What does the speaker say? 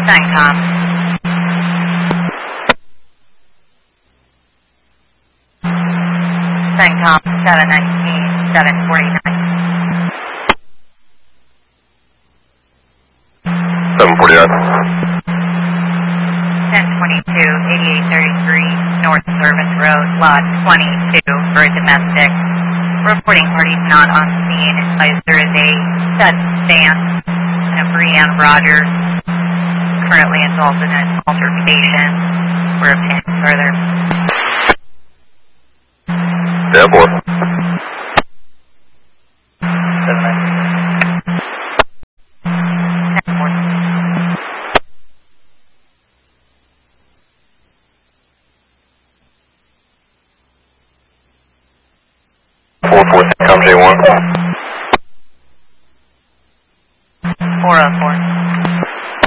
CENTCOM. CENTCOM 719, 749. 749. 1022, 8833, North Service Road, Lot 22, for a domestic. Reporting parties not on scene. Advised there is a set stand and a Brianne Rogers currently involved in an altercation. We're opinions further. Yeah, boy. 44 CENTCOM J1.